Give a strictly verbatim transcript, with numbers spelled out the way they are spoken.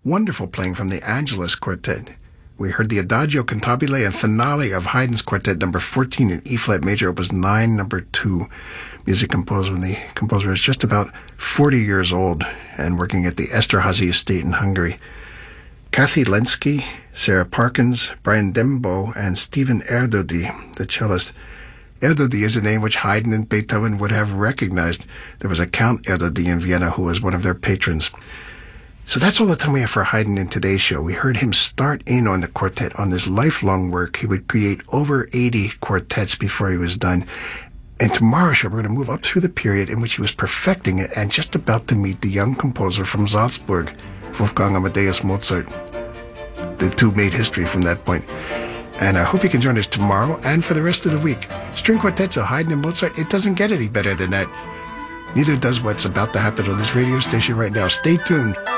wonderful playing from the Angelus Quartet. We heard the Adagio Cantabile and finale of Haydn's Quartet number fourteen in E-flat major, opus nine, number two. Music composed when the composer was just about forty years old and working at the Esterházy estate in Hungary. Kathy Lenski, Sarah Parkins, Brian Dembo, and Stephen Erdődy, the cellist. Erdődy is a name which Haydn and Beethoven would have recognized. There was a Count Erdődy in Vienna who was one of their patrons. So that's all the time we have for Haydn in today's show. We heard him start in on the quartet on this lifelong work. He would create over eighty quartets before he was done. And tomorrow's show, we're going to move up through the period in which he was perfecting it and just about to meet the young composer from Salzburg, Wolfgang Amadeus Mozart. The two made history from that point. And I hope you can join us tomorrow and for the rest of the week. String quartets of Haydn and Mozart, it doesn't get any better than that. Neither does what's about to happen on this radio station right now. Stay tuned.